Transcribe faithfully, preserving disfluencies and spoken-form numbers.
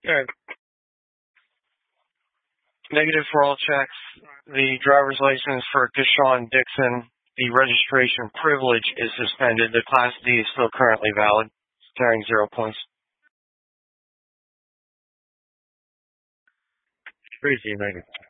Okay. Negative for all checks. The driver's license for Deshaun Dixon, the registration privilege is suspended. The Class D is still currently valid, carrying zero points. Tracy, negative.